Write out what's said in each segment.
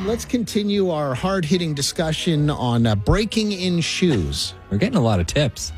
let's continue our hard-hitting discussion on breaking in shoes. We're getting a lot of tips.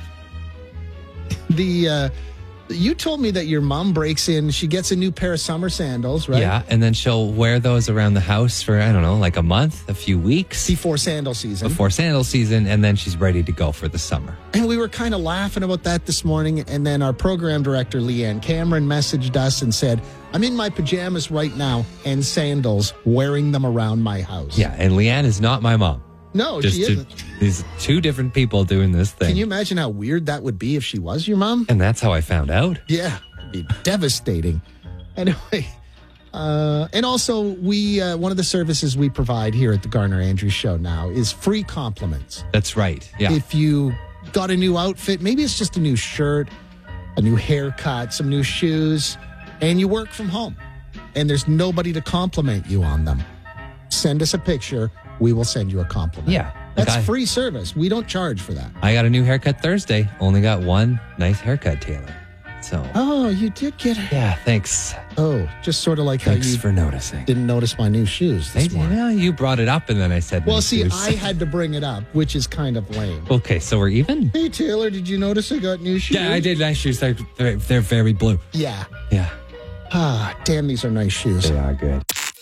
You told me that your mom breaks in, she gets a new pair of summer sandals, right? Yeah, and then she'll wear those around the house for, I don't know, like a month, a few weeks. Before sandal season. And then she's ready to go for the summer. And we were kind of laughing about that this morning, and then our program director, Leanne Cameron, messaged us and said, I'm in my pajamas right now and sandals, wearing them around my house. Yeah, and Leanne is not my mom. No, she isn't. These two different people doing this thing. Can you imagine how weird that would be if she was your mom? And that's how I found out. Yeah, it'd be devastating. Anyway, and also we one of the services we provide here at the Garner Andrews Show now is free compliments. That's right. Yeah. If you got a new outfit, maybe it's just a new shirt, a new haircut, some new shoes, and you work from home, and there's nobody to compliment you on them, send us a picture. We will send you a compliment. Yeah. That's free service. We don't charge for that. I got a new haircut Thursday. Only got one nice haircut, Taylor. So. Oh, you did get it. Yeah, thanks. Oh, just sort of like Thanks how you for noticing. didn't notice my new shoes this morning. Yeah, you brought it up and then I said Well, new see, shoes. I had to bring it up, which is kind of lame. Okay, so we're even? Hey, Taylor, did you notice I got new shoes? Yeah, I did. Nice shoes. They're very blue. Yeah. Yeah. Ah, damn, these are nice shoes. They are good.